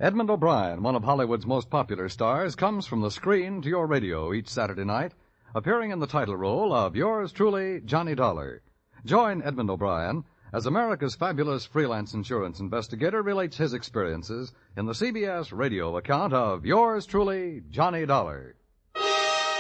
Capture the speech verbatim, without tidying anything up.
Edmund O'Brien, one of Hollywood's most popular stars, comes from the screen to your radio each Saturday night, appearing in the title role of yours truly, Johnny Dollar. Join Edmund O'Brien as America's fabulous freelance insurance investigator relates his experiences in the C B S radio account of yours truly, Johnny Dollar.